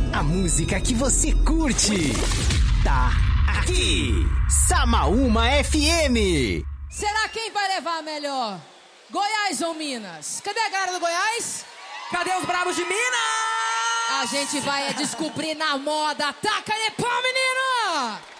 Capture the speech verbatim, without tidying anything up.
A música que você curte tá aqui. Samaúma F M. Será quem vai levar melhor? Goiás ou Minas? Cadê a galera do Goiás? Cadê os bravos de Minas? A gente vai descobrir na moda. Taca de pau, menino!